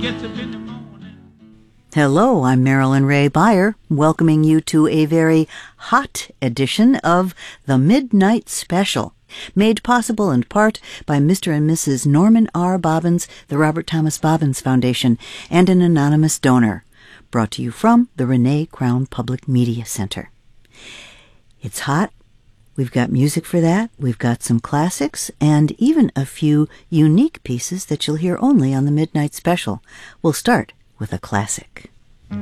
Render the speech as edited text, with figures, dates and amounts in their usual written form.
gets up in the morning. Hello, I'm Marilyn Ray Beyer, welcoming you to a very hot edition of the Midnight Special, made possible in part by Mr. and Mrs. Norman R. Bobbins, the Robert Thomas Bobbins Foundation, and an anonymous donor, brought to you from the Renee Crown Public Media Center. It's hot. We've got music for that. We've got some classics and even a few unique pieces that you'll hear only on the Midnight Special. We'll start with a classic.